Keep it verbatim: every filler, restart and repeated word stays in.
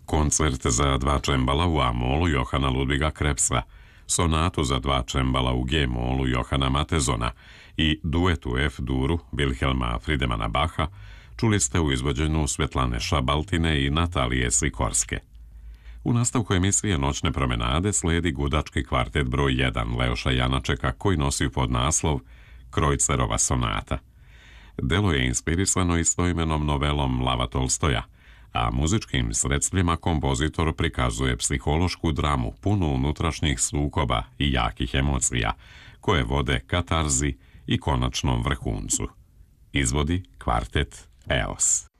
Koncert za dva čembala u A-molu Johana Ludviga Krepsa, sonatu za dva čembala u G-molu Johana Matezona i duet u F-duru Wilhelma Friedemana Bacha čuli ste u izvođenju Svetlane Šabaltine i Natalije Sikorske. U nastavku emisije Noćne promenade slijedi gudački kvartet broj jedan Leoša Janačeka koji nosi pod naslov Krojcerova sonata. Delo je inspirisano istoimenom novelom Lava Tolstoja, a muzičkim sredstvima kompozitor prikazuje psihološku dramu punu unutrašnjih sukoba i jakih emocija, koje vode katarzi i konačnom vrhuncu. Izvodi kvartet E O S.